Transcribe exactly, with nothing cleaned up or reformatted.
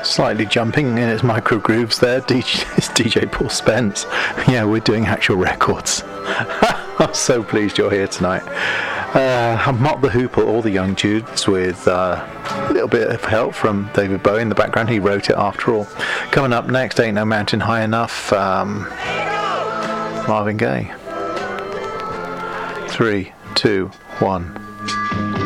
slightly jumping in its micro grooves there. D J, it's D J Paul Spence. Yeah, we're doing actual records. I'm so pleased you're here tonight. Uh, I'm not the Hoople or the Young Judes with uh, a little bit of help from David Bowie in the background. He wrote it after all. Coming up next, Ain't No Mountain High Enough. Um, Marvin Gaye. Three, two, one.